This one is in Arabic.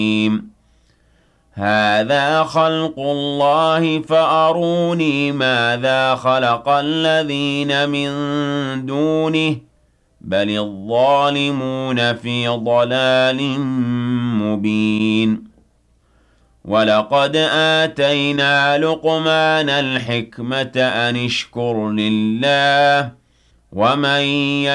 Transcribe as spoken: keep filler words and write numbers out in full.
هَٰذَا خَلْقُ اللَّهِ فَأَرُونِي مَاذَا خَلَقَ الَّذِينَ مِن دُونِهِ ۚ بَلِ الظَّالِمُونَ فِي ضَلَالٍ مُّبِينٍ وَلَقَدْ آتَيْنَا لُقْمَانَ الْحِكْمَةَ أَنِ اشْكُرْ لِلَّهِ ۚ وَمَن